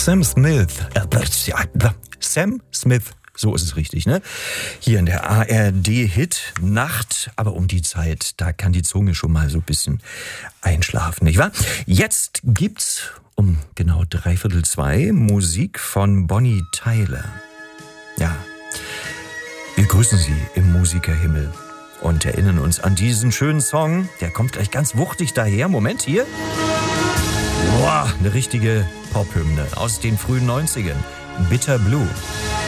Sam Smith. Sam Smith. So ist es richtig, ne? Hier in der ARD-Hit Nacht, aber um die Zeit, da kann die Zunge schon mal so ein bisschen einschlafen, nicht wahr? Jetzt gibt's um genau 3:15 Musik von Bonnie Tyler. Ja, wir grüßen Sie im Musikerhimmel und erinnern uns an diesen schönen Song. Der kommt gleich ganz wuchtig daher. Moment, hier. Boah, eine richtige Pophymne aus den frühen 90ern. Bitter Blue.